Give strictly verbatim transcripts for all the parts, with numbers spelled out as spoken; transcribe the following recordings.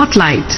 Spotlight.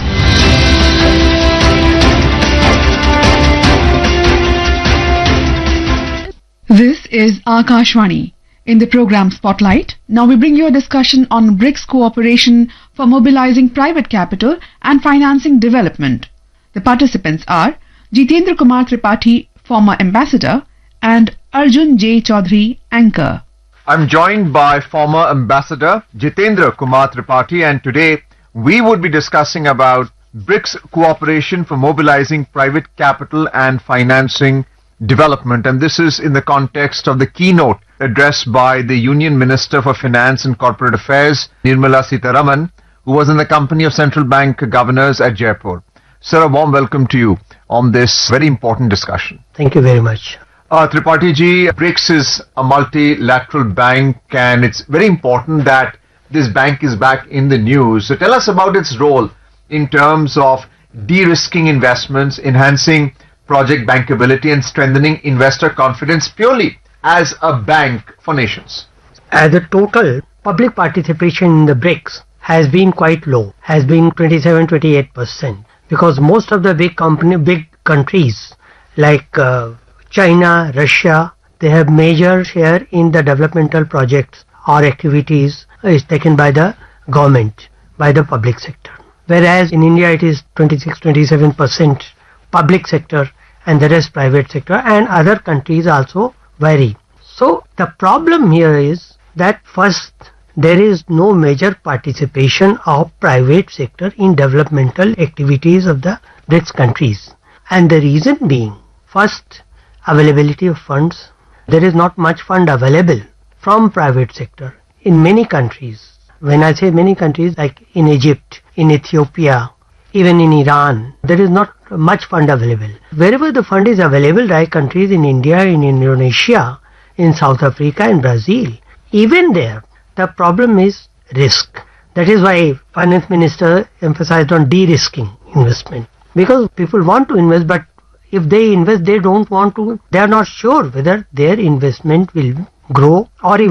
This is Akashvani. In the program Spotlight, now we bring you a discussion on BRICS cooperation for mobilizing private capital and financing development. The participants are Jitendra Kumar Tripathi, former ambassador, and Arjun J. Chaudhary, anchor. I'm joined by former ambassador Jitendra Kumar Tripathi, and today we would be discussing about BRICS cooperation for mobilizing private capital and financing development, and this is in the context of the keynote address by the Union Minister for Finance and Corporate Affairs, Nirmala Sitharaman, who was in the company of central bank governors at Jaipur. Sir, a warm welcome to you on this very important discussion. Thank you very much. Uh, Tripathi ji, BRICS is a multilateral bank, and it's very important that this bank is back in the news. So tell us about its role in terms of de-risking investments, enhancing project bankability and strengthening investor confidence purely as a bank for nations. As the total public participation in the BRICS has been quite low, has been twenty-seven to twenty-eight percent, because most of the big company, big countries like uh, China, Russia, they have major share in the developmental projects or activities is taken by the government, by the public sector. Whereas in India it is twenty-six to twenty-seven percent public sector and the rest private sector, and other countries also vary. So the problem here is that first, there is no major participation of private sector in developmental activities of the BRICS countries. And the reason being, first, availability of funds. There is not much fund available from private sector in many countries. When I say many countries, like in Egypt, in Ethiopia, even in Iran, there is not much fund available. Wherever the fund is available, like countries in India, in Indonesia, in South Africa, in Brazil, even there, the problem is risk. That is why Finance Minister emphasized on de-risking investment. Because people want to invest, but if they invest, they don't want to, they are not sure whether their investment will grow or